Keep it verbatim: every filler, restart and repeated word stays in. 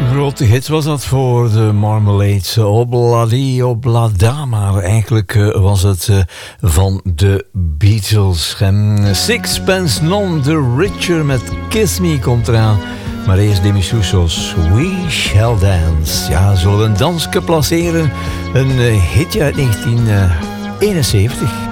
grote hit was dat voor de Marmalade. Obladi Oblada, maar eigenlijk uh, was het uh, van de Beatles. En Sixpence None the Richer met Kiss Me komt eraan. Maar eerst Demi Soussos, We Shall Dance. Ja, zullen we een dansje placeren? Een uh, hitje uit negentien eenenzeventig.